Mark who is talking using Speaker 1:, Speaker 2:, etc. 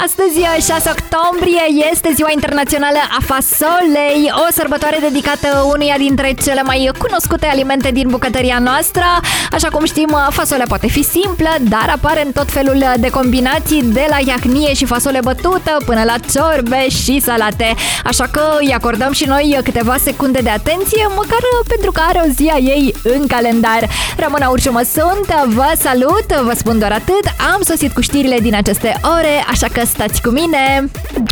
Speaker 1: Astăzi, 6 octombrie, este Ziua Internațională a Fasolei, o sărbătoare dedicată unuia dintre cele mai cunoscute alimente din bucătăria noastră. Așa cum știm, fasolea poate fi simplă, dar apare în tot felul de combinații, de la iahnie și fasole bătută până la ciorbe și salate. Așa că îi acordăm și noi câteva secunde de atenție, măcar pentru că are o zi a ei în calendar. Ramona Urșumă sunt, vă salut, vă spun doar atât, am sosit cu știrile din aceste ore, așa că stați cu mine!